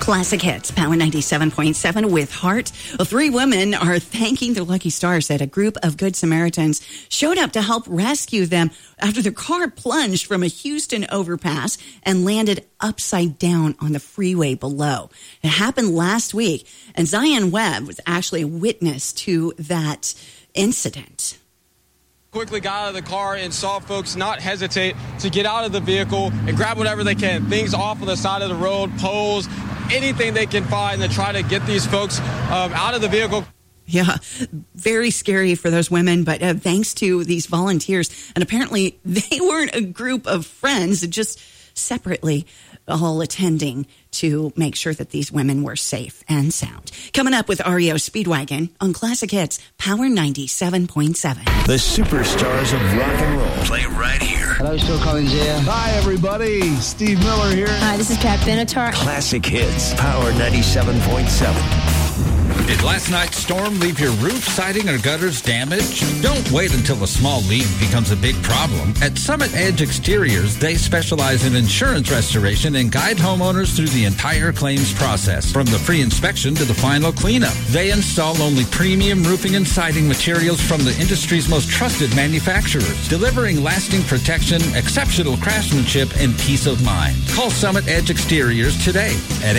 Classic Hits, Power 97.7 with Heart. Well, 3 women are thanking their lucky stars that a group of Good Samaritans showed up to help rescue them after their car plunged from a Houston overpass and landed upside down on the freeway below. It happened last week, and Zion Webb was actually a witness to that incident. Quickly got out of the car and saw folks not hesitate to get out of the vehicle and grab whatever they can, things off of the side of the road, poles, anything they can find to try to get these folks out of the vehicle. Yeah, very scary for those women, but thanks to these volunteers, and apparently they weren't a group of friends, just separately all attending to make sure that these women were safe and sound. Coming up with REO Speedwagon on Classic Hits, Power 97.7. The superstars of rock and roll play right here. Hello, Phil Collins here. Hi, everybody. Steve Miller here. Hi, this is Pat Benatar. Classic Hits, Power 97.7. Did last night's storm leave your roof, siding, or gutters damaged? Don't wait until a small leak becomes a big problem. At Summit Edge Exteriors, they specialize in insurance restoration and guide homeowners through the entire claims process, from the free inspection to the final cleanup. They install only premium roofing and siding materials from the industry's most trusted manufacturers, delivering lasting protection, exceptional craftsmanship, and peace of mind. Call Summit Edge Exteriors today at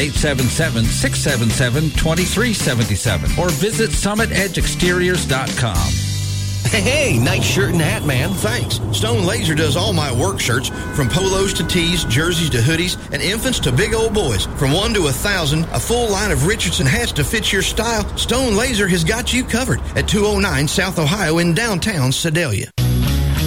877-677-2377 or visit SummitEdgeExteriors.com. Hey, nice shirt and hat, man. Thanks. Stone Laser does all my work shirts, from polos to tees, jerseys to hoodies, and infants to big old boys. From 1 to 1,000, a full line of Richardson hats to fit your style. Stone Laser has got you covered at 209 South Ohio in downtown Sedalia.